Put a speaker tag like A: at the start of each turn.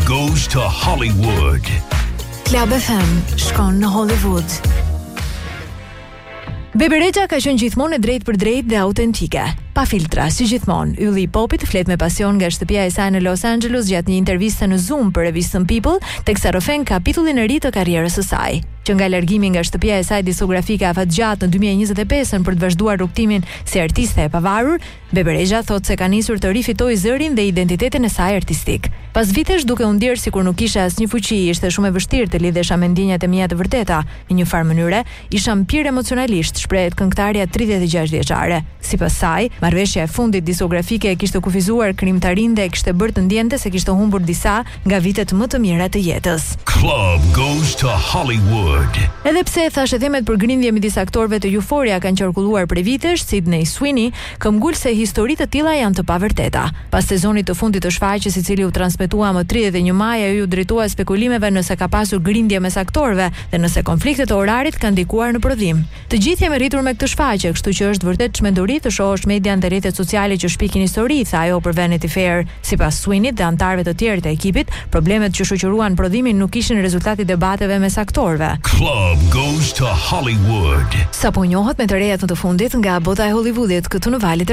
A: goes to Hollywood.
B: Club FM shkon në Hollywood. Bebe Rexha ka qenë gjithmonë e drejtë për drejtë dhe autentike. Pa filtra, si gjithmonë, ylli i popit flet me pasion nga shtëpia e saj në Los Angeles gjatë një interviste në Zoom për revistën People, teksa rrëfen kapitullin e ri të karrierës së saj. Që nga largimi nga shtëpia e saj diskografike afatgjatë në 2025 për të vazhduar rrugtimin si artiste e pavarur, Bebe Rexha thotë se ka nisur të rifitojë zërin dhe identitetin e saj artistik. Pas vitesh duke u ndjerë sikur nuk kishte asnjë fuqi, ishte shumë e vështirë të lidhesha me ndjenjat e mia të vërteta. Në një farë mënyre, isha mpir emocionalisht, shprehet këngëtarja 36 vjeçare. Sipas saj, marrëveshja e fundit diskografike e kishte kufizuar krijimtarinë dhe e kishte bërë të ndjente se kishte humbur disa nga vitet më të mira të jetës.
A: Club goes to Hollywood.
B: Edhe pse thashë themet për grindje midis aktorëve të Euphoria kanë qarkulluar prej vitesh, Sydney Sweeney këmbgul se histori të tilla janë të pavërteta. Pas sezonit të fundit të shfaqjes, i cili u transmetua më 31 maj, ajo u drejtua spekulimeve nëse ka pasur grindje mes aktorëve dhe nëse konfliktet e orarit kanë ndikuar në prodhim. Të gjithë jemi rritur me këtë shfaqje, kështu që është vërtet çmenduri të shohësh media në rrjetet sociale që shpikin histori, tha ajo për Vanity Fair. Sipas Sweeney dhe antarëve të tjerë të ekipit, problemet që shoqëruan prodhimin nuk ishin rezultati debateve mes aktorëve.
A: Club goes to Hollywood.
B: Sapo njohet me të rejat në të fundit nga bota e Hollywoodit, këtu në valët